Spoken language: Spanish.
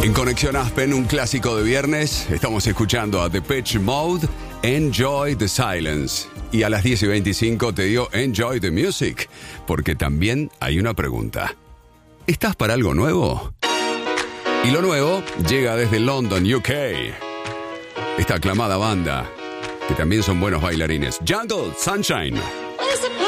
En Conexión Aspen, un clásico de viernes, estamos escuchando a Depeche Mode, Enjoy the Silence. Y a las 10:25 te digo Enjoy the Music, porque también hay una pregunta. ¿Estás para algo nuevo? Y lo nuevo llega desde London, UK. Esta aclamada banda, que también son buenos bailarines. Jungle Sunshine.